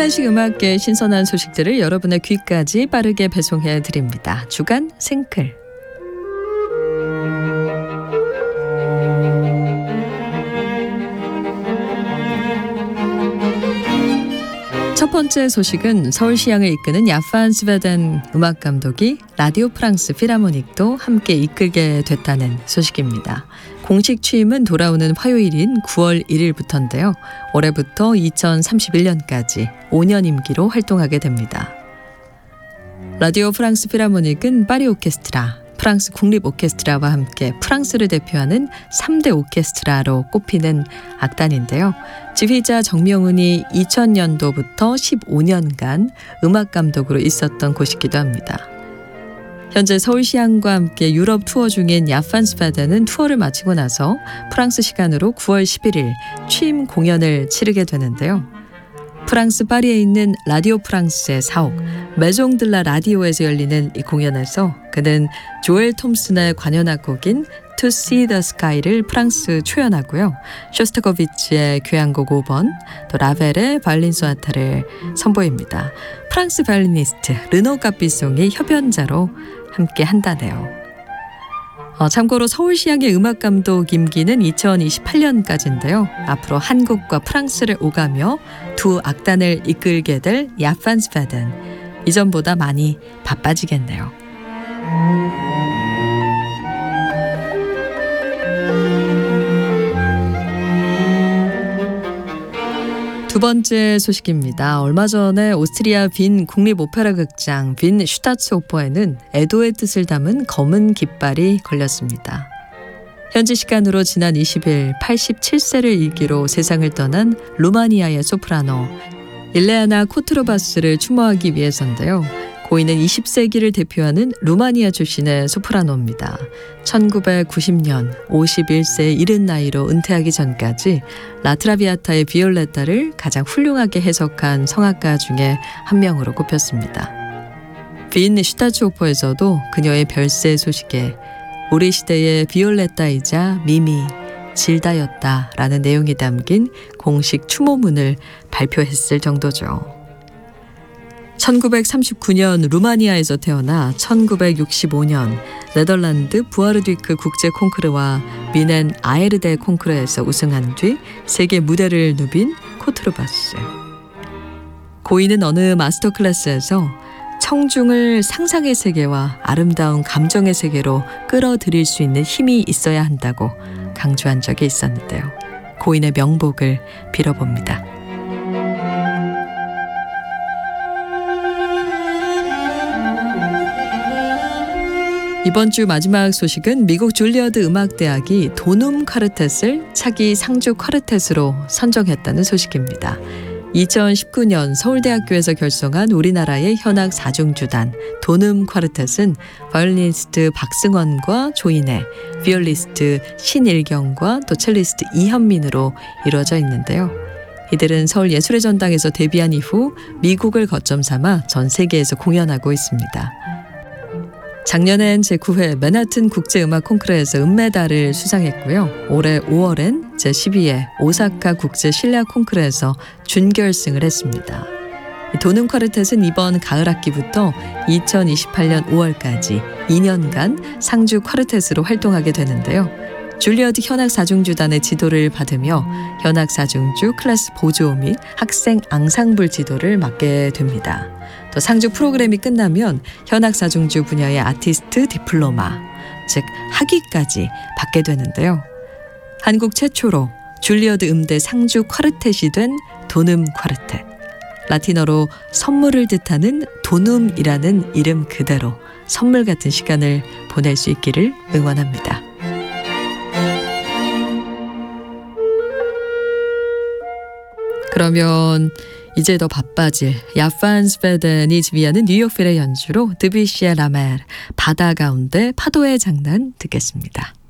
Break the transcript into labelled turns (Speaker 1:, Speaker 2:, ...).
Speaker 1: 한한식 음악계의 신선한 소식들을 여러분의 귀까지 빠르게 배송해 드립니다. 주간 생클. 첫 번째 소식은 서울시향을 이끄는 야판 스베덴 음악감독이 라디오 프랑스 필하모닉도 함께 이끌게 됐다는 소식입니다. 공식 취임은 돌아오는 화요일인 9월 1일부터인데요. 올해부터 2031년까지 5년 임기로 활동하게 됩니다. 라디오 프랑스 필하모닉은 파리 오케스트라, 프랑스 국립 오케스트라와 함께 프랑스를 대표하는 3대 오케스트라로 꼽히는 악단인데요. 지휘자 정명훈이 2000년도부터 15년간 음악감독으로 있었던 곳이기도 합니다. 현재 서울시향과 함께 유럽 투어 중인 야판 스베덴은 투어를 마치고 나서 프랑스 시간으로 9월 11일 취임 공연을 치르게 되는데요. 프랑스 파리에 있는 라디오 프랑스의 사옥 메종 들라 라디오에서 열리는 이 공연에서 그는 조엘 톰슨의 관현악곡인 To See the Sky를 프랑스 초연하고요. 쇼스타코비치의 교향곡 5번, 또 라벨의 바이올린 소나타를 선보입니다. 프랑스 바이올리니스트 르노 까피송이 협연자로 함께 한다네요. 참고로 서울시향의 음악감독 임기는 2028년까지인데요. 앞으로 한국과 프랑스를 오가며 두 악단을 이끌게 될 야판 스베덴. 이전보다 많이 바빠지겠네요. 두 번째 소식입니다. 얼마 전에 오스트리아 빈 국립 오페라 극장 빈 슈타츠오퍼에는 애도의 뜻을 담은 검은 깃발이 걸렸습니다. 현지 시간으로 지난 20일 87세를 일기로 세상을 떠난 루마니아의 소프라노 일레아나 코트로바스를 추모하기 위해서인데요. 고인은 20세기를 대표하는 루마니아 출신의 소프라노입니다. 1990년 51세의 이른 나이로 은퇴하기 전까지 라트라비아타의 비올레타를 가장 훌륭하게 해석한 성악가 중에 한 명으로 꼽혔습니다. 빈 슈타츠오퍼에서도 그녀의 별세 소식에 우리 시대의 비올레타이자 미미, 질다였다라는 내용이 담긴 공식 추모문을 발표했을 정도죠. 1939년 루마니아에서 태어나 1965년 네덜란드 부아르디크 국제 콩쿠르와 미넨 아에르데 콩쿠르에서 우승한 뒤 세계 무대를 누빈 코트르바스. 고인은 어느 마스터 클래스에서 청중을 상상의 세계와 아름다운 감정의 세계로 끌어들일 수 있는 힘이 있어야 한다고 강조한 적이 있었는데요. 고인의 명복을 빌어봅니다. 이번 주 마지막 소식은 미국 줄리어드 음악대학이 도눔 쿼르텟을 차기 상주 쿼르텟으로 선정했다는 소식입니다. 2019년 서울대학교에서 결성한 우리나라의 현악 4중주단 도눔 쿼르텟은 바이올리니스트 박승원과 조인혜, 비올리스트 신일경과 또 첼리스트 이현민으로 이루어져 있는데요. 이들은 서울예술의 전당에서 데뷔한 이후 미국을 거점 삼아 전 세계에서 공연하고 있습니다. 작년엔 제9회 맨하튼 국제음악 콩쿠르에서 은메달을 수상했고요. 올해 5월엔 제12회 오사카 국제실력 콩쿠르에서 준결승을 했습니다. 도눔 쿼르텟은 이번 가을 학기부터 2028년 5월까지 2년간 상주 쿼르텟으로 활동하게 되는데요. 줄리어드 현악 4중주단의 지도를 받으며 현악 4중주 클래스 보조 및 학생 앙상블 지도를 맡게 됩니다. 또 상주 프로그램이 끝나면 현악 4중주 분야의 아티스트 디플로마, 즉 학위까지 받게 되는데요. 한국 최초로 줄리어드 음대 상주 쿼르텟이 된 도눔 쿼르텟. 라틴어로 선물을 뜻하는 도눔이라는 이름 그대로 선물 같은 시간을 보낼 수 있기를 응원합니다. 그러면 이제 더 바빠질 야판 스베덴이 지휘하는 뉴욕 필의 연주로 드뷔시의 라멜 바다 가운데 파도의 장난 듣겠습니다.